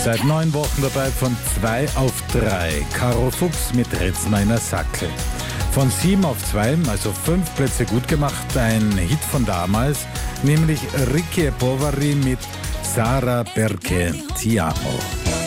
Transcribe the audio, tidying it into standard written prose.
Seit 9 Wochen dabei von 2 auf 3. Caro Fuchs mit Red's meiner Sackel. Von 7 auf 2, also 5 Plätze gut gemacht, ein Hit von damals, nämlich Ricky e Poveri mit Sara perché ti amo.